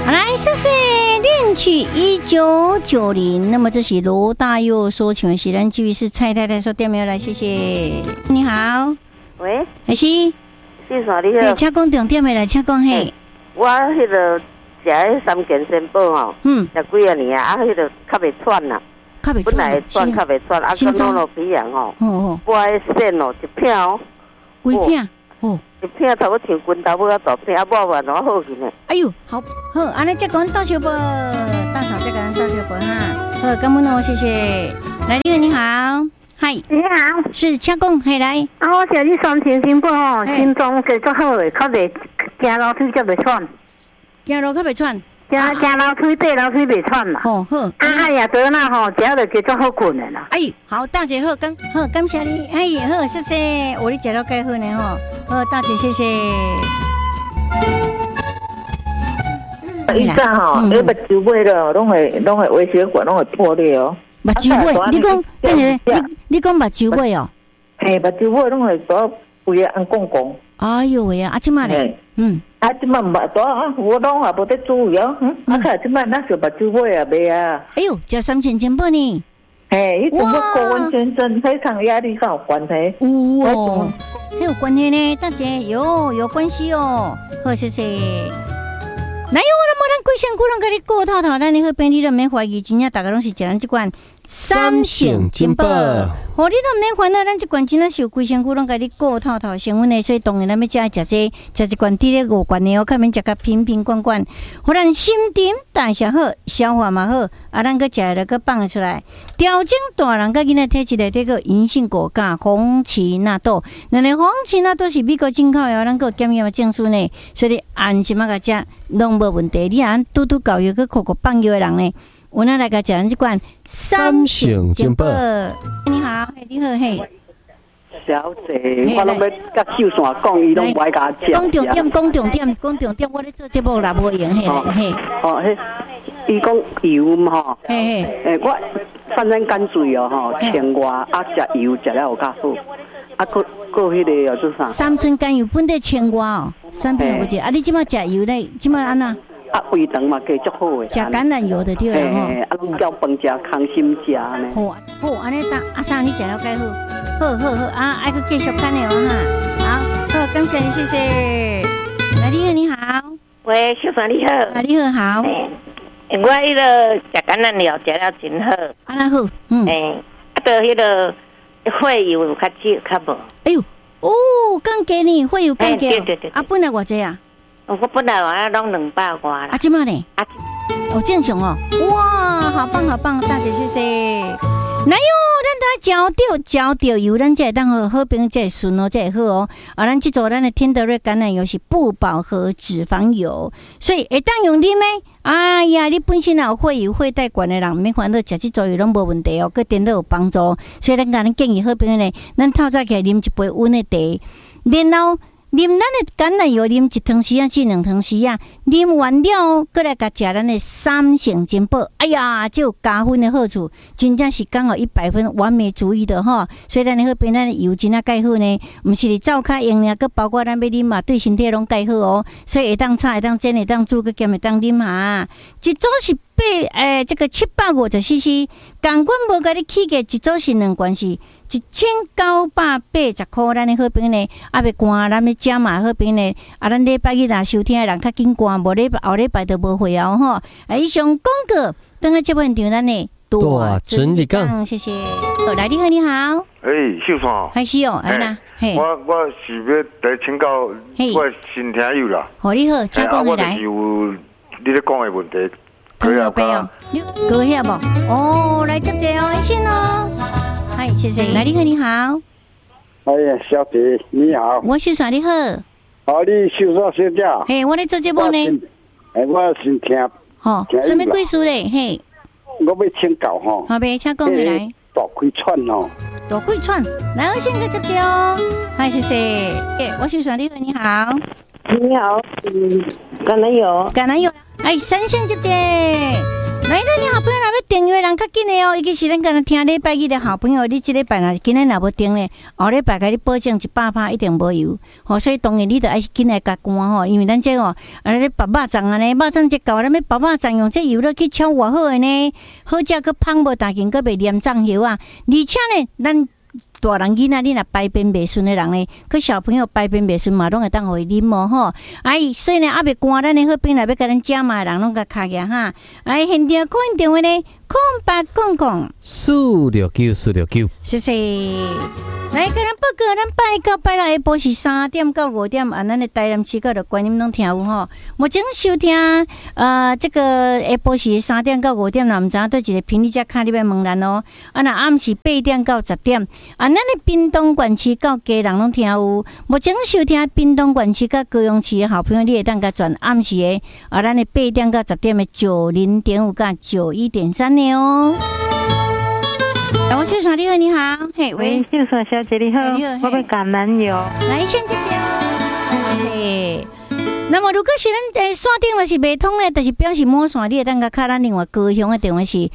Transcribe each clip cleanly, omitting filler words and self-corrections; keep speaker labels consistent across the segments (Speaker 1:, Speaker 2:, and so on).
Speaker 1: 来，谢谢恋曲1990。那么这是罗大佑所唱的是咱继续是蔡太太说点没有来？谢谢。你好，
Speaker 2: 喂，
Speaker 1: 还是？
Speaker 2: 是啥你好？
Speaker 1: 请讲重点的来，请讲嘿。
Speaker 2: 我迄个食迄3件仙宝吼，食几啊年啊，迄个较袂喘啦，本来喘较袂喘，啊，个弄落鼻炎吼，我迄线哦一片哦，
Speaker 1: 几片哦。
Speaker 2: 一片头我像拳头要大片，啊，抹完我好去呢。
Speaker 1: 哎呦，好，好，安尼再讲倒小宝，大嫂再讲倒小宝哈。好，感恩哦，谢谢。来，你好，你好，嗨，
Speaker 3: 你好，
Speaker 1: 是请讲，嘿来。
Speaker 3: 啊，我食你3件仙宝吼，心脏计足好诶，较袂行楼梯才袂喘，
Speaker 1: 行路较袂喘，
Speaker 3: 行楼梯爬楼梯袂喘嘛。
Speaker 1: 好，
Speaker 3: 哎呀，得那吼，食了计足好困诶啦。
Speaker 1: 哎，好，大姐好，感谢你，哎，好，谢谢，我你食了介好呢吼。好，大姐，谢谢。
Speaker 4: 医生吼，迄目睭尾了，拢会微血管拢会破裂哦。
Speaker 1: 目睭尾，你讲，你讲目睭尾哦？
Speaker 4: 嘿，目睭尾拢会多规个红光光。
Speaker 1: 哎呦喂啊！即摆咧，
Speaker 4: 啊，即摆目多啊，我拢也无得注意哦。啊，看即摆那是目睭尾啊，袂啊。
Speaker 1: 哎呦，食3件仙宝呢？
Speaker 4: 嘿，伊怎么高温先生非常压力上有关系？
Speaker 1: 有哦，还有关系呢，大姐有关系哦。好，谢谢。来，我咱规身躯拢甲你顾透透，咱你好边你都免怀疑，真正大家拢是食咱即款3性金宝，好，你都免烦恼，咱即款真正是有规身躯拢甲你顾透透成分的，所以当然咱要食一罐滴咧5罐的哦，较免食甲瓶瓶罐罐，互咱心情代谢好，消化嘛好，啊，咱个食了个放出来，调整大人甲囡仔体质的这个银杏果苷、红荠纳豆，那红荠纳豆是美国进口的，咱个检验的证书呢，所以你安心啊甲食，拢无问题。你按拄教育去酷放药的人呢？我那来个讲这款3性金宝。你好，你好，嘿。
Speaker 5: 小姐，我拢要甲秀山讲，伊拢不爱甲食。
Speaker 1: 讲重点，我咧做节目啦，无用嘿。
Speaker 5: 哦，迄伊讲油嘛吼。嘿，我反正干水哦吼，千外啊食油食了有较好。啊，个迄个哦做啥
Speaker 1: ？3寸甘油本地千外哦，产品有无者？啊，你即马食油咧？即马安那？
Speaker 5: 啊，胃肠嘛加足好诶，
Speaker 1: 食橄榄油的对啦吼。
Speaker 5: 啊，拢叫饭食康心食呢。
Speaker 1: 好，安尼当阿三你食了介好，好，啊，爱去继续看的哦哈。好，感谢你，谢谢。来，你好，
Speaker 2: 喂，小fran你好。
Speaker 1: 啊，你好。
Speaker 2: 我迄个食橄榄油食了真好。
Speaker 1: 安那好，
Speaker 2: 啊，到迄个血油较少较无。
Speaker 1: 哎呦，哦，降低呢，血油降低。
Speaker 2: 对。
Speaker 1: 啊，本来偌济啊？
Speaker 2: 我本来我拢200外啦。
Speaker 1: 啊，即马呢？正常哦。哇，好棒，大姐谢谢。来哟，咱都嚼掉油，咱才会当好朋友才会顺哦，才会好哦。啊，咱这组咱的天德瑞橄榄油是不饱和脂肪油，所以会当用啉的。哎呀，你本身有血油、血带管的人，免烦恼，食这组油拢无问题哦，佮对咱有帮助。所以咱甲咱建议好朋友呢，咱透早起来啉一杯温的茶，然后啉咱的橄榄油，啉1汤匙至2汤匙，啉完了，过来甲食咱的3性金宝。哎呀，这有加分的好处，真正是刚好100分完美主义的哈。所以咱好变咱的油真啊介好呢，毋是你照较用呢，佮包括咱要啉嘛，对身体拢介好哦。所以会当炒、会当煎、会当煮，佮兼会当啉哈。一组是这个750cc， 共阮无甲你起价，一组是2罐是1980块，咱的好朋友呢，啊袂寒，咱要食嘛好朋友呢，啊咱礼拜日若收听的人较紧寒，无后礼拜就无会哦吼。啊，以上广告，等下节目现场咱呢大准你讲，谢谢。好，来你好，你好。
Speaker 6: 秀山。
Speaker 1: 还是哦，哎啦，嘿。
Speaker 6: 我是要来请教我新听友啦。
Speaker 1: 好，你好，请讲起来。
Speaker 6: 我就是有你咧讲的问题。
Speaker 1: 糖尿病哦，你高血无？哦，来接者哦，一线哦。嗨，谢谢。来，你好，你好。
Speaker 7: 哎呀，小姐你好。
Speaker 1: 我秀山你好。
Speaker 7: 好，你秀山小姐。
Speaker 1: 嘿，我咧做节目呢。
Speaker 7: 我先听。
Speaker 1: 吼，什么贵数咧？嘿。
Speaker 7: 我要请教吼。
Speaker 1: 好呗，请讲起来。
Speaker 7: 大气喘吼。
Speaker 1: 大气喘，来，我先去接者哦。嗨，谢谢。我秀山你好，你好。
Speaker 2: 你好，橄榄油。
Speaker 1: 哎，3线接者， 来，咱的好朋友若要订阅人较紧的哦，尤其是咱刚才听礼拜日的好朋友，你这礼拜若今日若无订咧，后礼拜甲你保证100%一定无油。吼，所以当然你得爱紧来加干吼，因为咱这哦，咧白肉粽啊呢，肉粽节到，咱要白肉粽用这油了去炒偌好的呢，好食佮芳无大劲，佮袂黏粽油啊，而且呢，咱大人囡仔，你若排便袂顺的人呢，佮小朋友排便袂顺嘛，拢会当互伊啉哦吼。哎，所以呢，还袂寒，咱的好朋友来要甲咱食嘛，人拢甲卡起哈。哎，现场可以电话呢，0800-469-469，谢谢。来，甲咱报告，咱拜到拜六下晡是3点到5点，咱的台南市个的观音拢听有吼。目前收听这个下晡是3点到5点，若毋知影对一个频率才卡你要问咱哦。那暗时8点到10点，咱的屏东县市到嘉南拢听有。目前收听屏东县市甲高雄市的好朋友，你会当甲转暗时的咱的8点到10点的90.5甲91.3的哦。我秀爽，你好，你好，嘿，
Speaker 3: 喂，秀爽小姐你好，我要橄榄油，
Speaker 1: 来先这边，嘿。那么如果是咱线顶若是袂通咧，就是表示满线，你会当甲卡咱另外高雄的电话是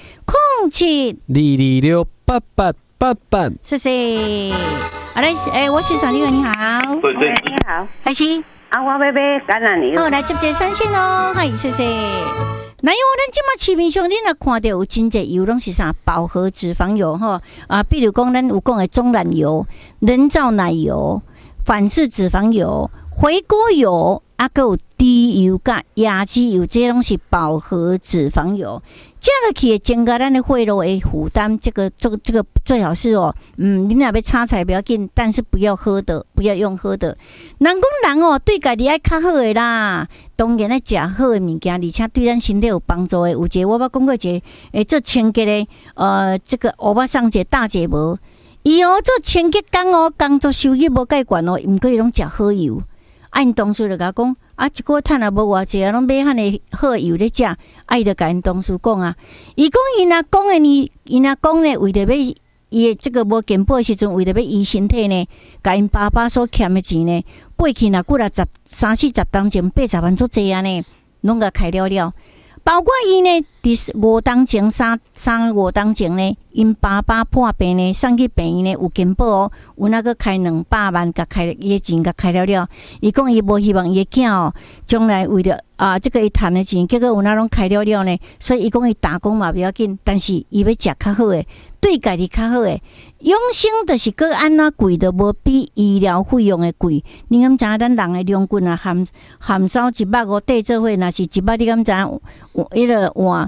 Speaker 1: 0722268888，谢谢。来，我秀爽，你好，你好，
Speaker 2: 你好，
Speaker 1: 开始。
Speaker 2: 我要买橄榄油。
Speaker 1: 好，来接这3线哦，嗨，谢谢。那因为咱即马市面上，你若看到有真侪油，拢是啥饱和脂肪油吼比如讲咱有讲的棕榈油、人造奶油、反式脂肪油、回锅油，还有低油甲亚基油，这些拢是饱和脂肪油。这样去会增加咱的血肉的负担，这个最好是你若要炒菜不要紧，但是不要用喝的。人讲人对家己爱较好的啦，当然爱食好的物件，而且对咱身体有帮助的。有一个我捌讲过一个做清洁的这个欧巴桑一个大姐无，伊做清洁工作收入无介悬毋过伊拢食好油。因同事就甲讲一个趁也无偌济拢买遐尼好油咧食。伊就甲因同事讲伊讲伊若讲呢，为着要伊这个无健保的时阵，为着要医身体呢，甲因爸爸所欠的钱呢，过去若几啊30-40当前80万足济呢，拢甲开了。包括伊呢，第5当前3-5当前呢，因爸爸破病呢，送去病院呢有健保有那个开200万，甲开伊的钱甲开了。伊讲伊无希望伊的囝将来为了这个伊赚的钱，结果有那拢开了呢，所以伊讲伊打工嘛不要紧，但是伊要食较好的，对家己较好的。养生就是个安怎贵都无比医疗费用的贵。你敢知影咱人的量筋含烧150块做伙，若是100，你敢知影？迄个换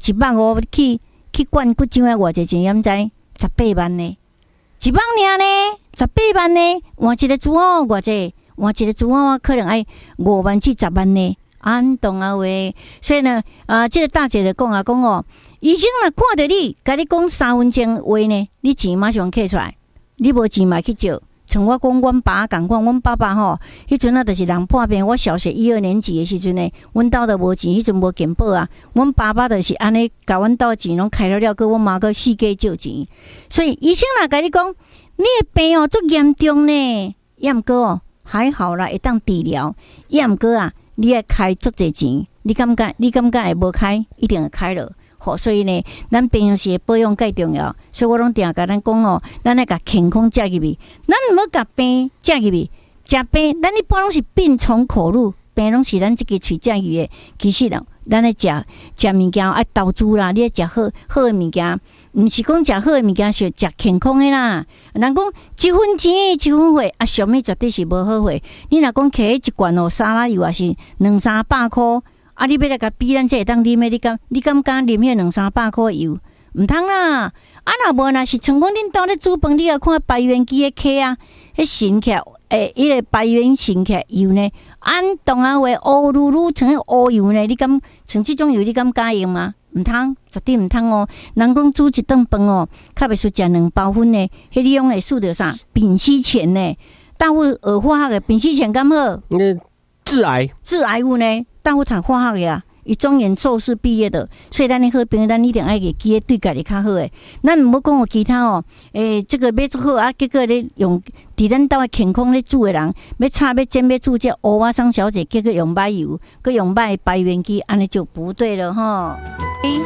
Speaker 1: 150去灌骨精的偌济钱，敢知？18万呢，1万尔呢，18万呢，换一个珠宝偌济？换一个珠宝可能爱5万至10万呢。懂啊喂，所以呢，这个大姐就讲医生若看到你，甲你讲3分钟话呢，你钱马上摕出来，你无钱嘛去借。像我讲，阮爸共款，阮爸爸迄阵就是人破病。我小学1、2年级的时阵呢，阮兜都无钱，迄阵无健保啊。阮爸爸就是安尼，甲阮兜钱拢开了，佮阮妈佮四界借钱。所以医生若甲你讲，你的病足严重呢，也毋过还好啦，会当治疗。也毋过你爱开足济钱，你感觉会无开，一定会开了。所以呢，咱平常时保养介重要，所以我拢定甲咱讲咱爱甲健康食入去，咱毋好甲病食入去，食病，咱一般拢是病从口入，病拢是咱即个喙食入的。其实咱爱食物件爱投资啦，你爱食好的物件，毋是讲食好的物件是食健康的啦。人讲1分钱1分货，上面绝对是无好货。你若讲摕一罐沙拉油也是200-300块。你要来甲比咱这会当啉的，你敢啉迄200-300块油？毋通啦！若无若是像讲恁兜咧煮饭，你要看排元机的客迄神起迄个排元神起油呢？当话乌噜噜像迄乌油呢？你敢像即种油？你敢敢用吗？毋通，绝对毋通人讲煮一顿饭较袂输食2包粉呢？迄你用会输着啥？丙烯醛呢？大户学化学的丙烯醛敢好？
Speaker 8: 致癌
Speaker 1: 物呢？大户读化学的伊中原硕士毕业的，所以咱的好朋友，咱一定爱给记对家己较好诶。咱毋好讲有其他这个要做好结果咧用伫咱兜的健康咧煮的人，要炒要煎要煮这蚵仔桑小姐，结果用歹油，佮用歹排元机，安尼就不对了吼。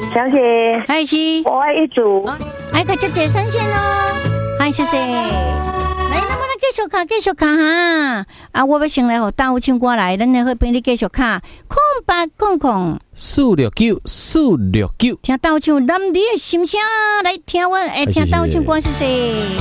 Speaker 3: 小姐，
Speaker 1: 嗨是，
Speaker 3: 我爱一组，
Speaker 1: 来个接上线咯，嗨谢谢。来，那么咱继续卡哈。啊，我要先来互大有唱歌来，咱来好边你继续卡，空白空空。469，听大有唱男女的心声，来听我，听大有唱歌谢谢。